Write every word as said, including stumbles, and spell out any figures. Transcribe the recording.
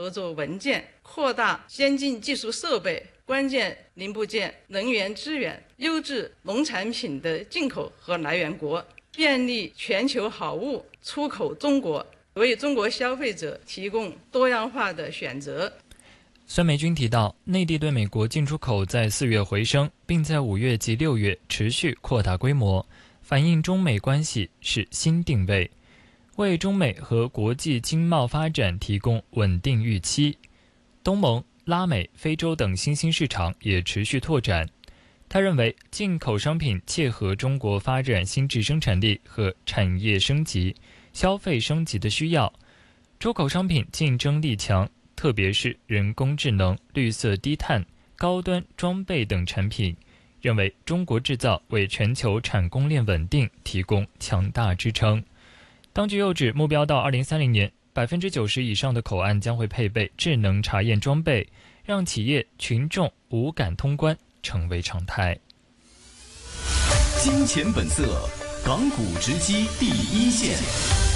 合作文件，扩大先进技术设备、关键零部件、能源资源、优质农产品的进口和来源国，便利全球好物出口中国，为中国消费者提供多样化的选择。 孙美君提到，内地对美国进出口在四月回升，并在五月及六月持续扩大规模，反映中美关系是新定位，为中美和国际经贸发展提供稳定预期。东盟、拉美、非洲等新兴市场也持续拓展。他认为，进口商品切合中国发展新质生产力和产业升级、消费升级的需要，出口商品竞争力强，特别是人工智能、绿色低碳、高端装备等产品，认为中国制造为全球产供链稳定提供强大支撑。当局又指，目标到二零三零年，百分之九十以上的口岸将会配备智能查验装备，让企业群众无感通关成为常态。 金钱本色，港股直击第一线。